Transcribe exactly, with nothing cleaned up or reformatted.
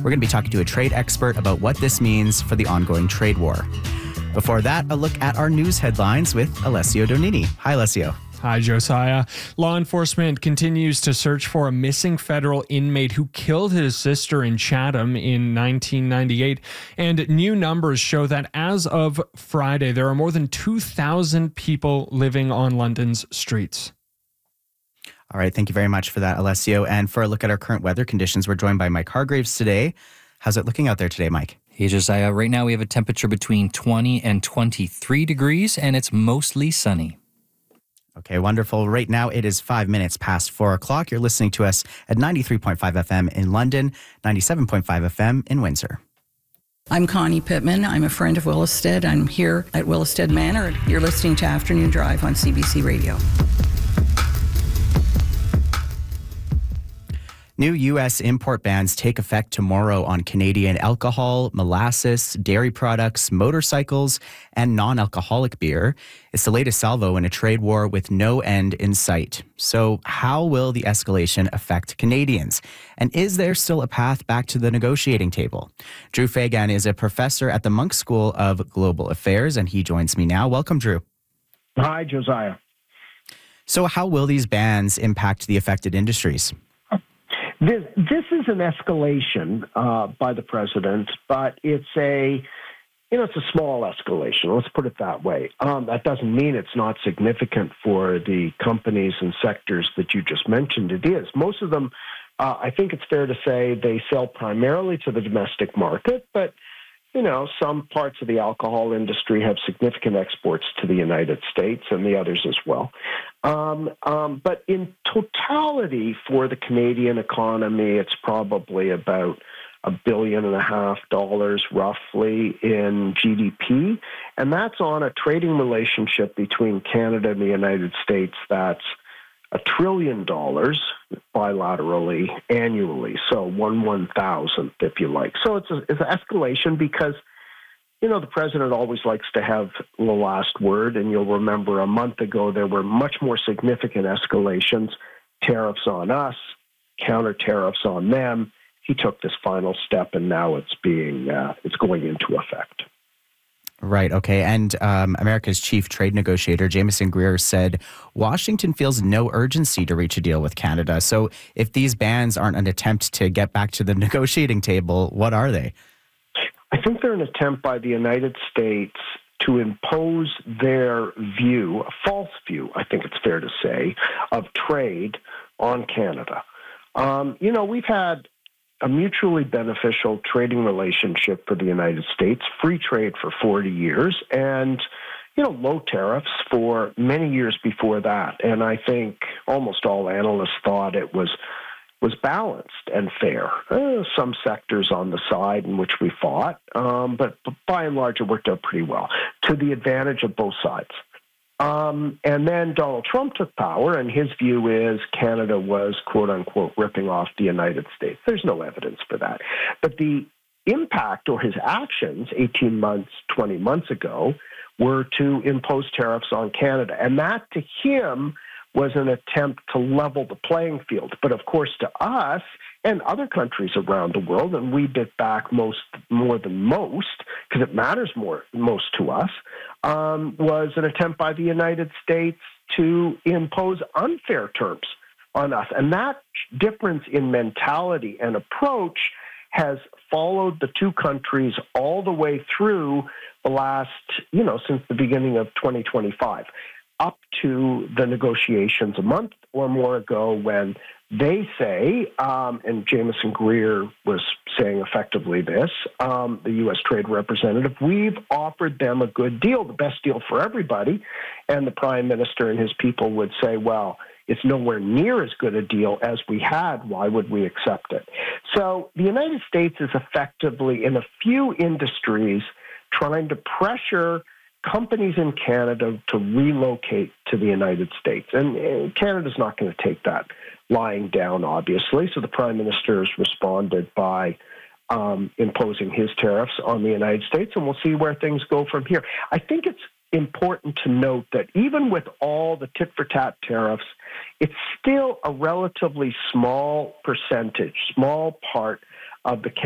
We're going to be talking to a trade expert about what this means for the ongoing trade war. Before that, a look at our news headlines with Alessio Donini. Hi, Alessio. Hi, Josiah. Law enforcement continues to search for a missing federal inmate who killed his sister in Chatham in nineteen ninety-eight. And new numbers show that as of Friday, there are more than two thousand people living on London's streets. All right. Thank you very much for that, Alessio. And for a look at our current weather conditions, we're joined by Mike Hargraves today. How's it looking out there today, Mike? Hey, Josiah. Right now we have a temperature between twenty and twenty-three degrees, and it's mostly sunny. Okay, wonderful. Right now it is five minutes past four o'clock. You're listening to us at ninety-three point five F M in London, ninety-seven point five F M in Windsor. I'm Connie Pittman. I'm a friend of Willisted. I'm here at Willisted Manor. You're listening to Afternoon Drive on C B C Radio. New U S import bans take effect tomorrow on Canadian alcohol, molasses, dairy products, motorcycles, and non-alcoholic beer. It's the latest salvo in a trade war with no end in sight. So how will the escalation affect Canadians? And is there still a path back to the negotiating table? Drew Fagan is a professor at the Munk School of Global Affairs, and he joins me now. Welcome, Drew. Hi, Josiah. So how will these bans impact the affected industries? This, this is an escalation uh, by the president, but it's a, you know, it's a small escalation. Let's put it that way. Um, that doesn't mean it's not significant for the companies and sectors that you just mentioned. It is. Most of them, uh, I think it's fair to say, they sell primarily to the domestic market, but you know, some parts of the alcohol industry have significant exports to the United States and the others as well. Um, um, but in totality for the Canadian economy, it's probably about a billion and a half dollars roughly in G D P. And that's on a trading relationship between Canada and the United States that's a trillion dollars bilaterally annually, so one one thousandth, if you like. So it's, a, it's an escalation because, you know, the president always likes to have the last word, and you'll remember a month ago there were much more significant escalations, tariffs on us, counter tariffs on them. He took this final step, and now it's being uh, it's going into effect. Right. Okay. And um, America's chief trade negotiator, Jameson Greer, said Washington feels no urgency to reach a deal with Canada. So if these bans aren't an attempt to get back to the negotiating table, what are they? I think they're an attempt by the United States to impose their view, a false view, I think it's fair to say, of trade on Canada. Um, you know, we've had a mutually beneficial trading relationship for the United States, free trade for forty years, and, you know, low tariffs for many years before that. And I think almost all analysts thought it was was balanced and fair. Uh, some sectors on the side in which we fought, um, but, but by and large, it worked out pretty well to the advantage of both sides. Um, and then Donald Trump took power, and his view is Canada was, quote unquote, ripping off the United States. There's no evidence for that. But the impact or his actions eighteen months, twenty months ago were to impose tariffs on Canada. And that to him was an attempt to level the playing field. But of course, to us and other countries around the world, and we bit back most more than most because it matters more most to us, um, was an attempt by the United States to impose unfair terms on us. And that difference in mentality and approach has followed the two countries all the way through the last, you know, since the beginning of twenty twenty-five. Up to the negotiations a month or more ago when they say, um, and Jameson Greer was saying effectively this, um, the U S trade representative, we've offered them a good deal, the best deal for everybody. And the prime minister and his people would say, well, it's nowhere near as good a deal as we had. Why would we accept it? So the United States is effectively in a few industries trying to pressure companies in Canada to relocate to the United States. And uh, Canada's not going to take that lying down, obviously. So the Prime Minister has responded by um, imposing his tariffs on the United States, and we'll see where things go from here. I think it's important to note that even with all the tit-for-tat tariffs, it's still a relatively small percentage, small part of the